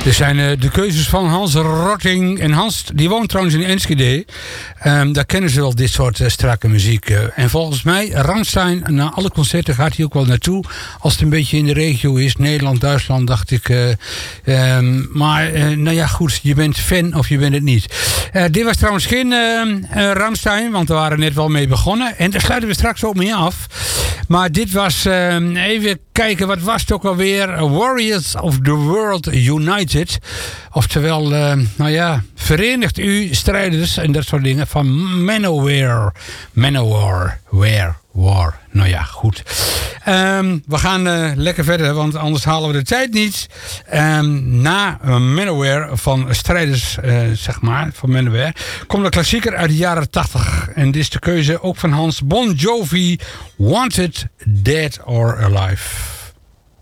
Dit zijn de keuzes van Hans Rotting. En Hans, die woont trouwens in Enschede. Daar kennen ze wel dit soort strakke muziek. En volgens mij, Rammstein, na alle concerten gaat hij ook wel naartoe. Als het een beetje in de regio is. Nederland, Duitsland, dacht ik. Maar nou ja, goed. Je bent fan of je bent het niet. Dit was trouwens geen Rammstein. Want we waren net wel mee begonnen. En daar sluiten we straks ook mee af. Maar dit was, even kijken, wat was het ook alweer? Warriors of the World United. Oftewel, nou ja, verenigt u strijders en dat soort dingen van Manowar. War. Nou ja, goed. We gaan lekker verder, want anders halen we de tijd niet. Na Manowar van strijders, zeg maar, van Manowar, komt een klassieker uit de jaren 80. En dit is de keuze ook van Hans: Bon Jovi, Wanted, Dead or Alive.